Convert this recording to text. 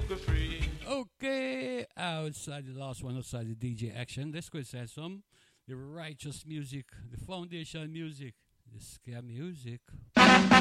Okay, outside the last one, outside the DJ action, let's go say some the righteous music, the foundation music, the scare music.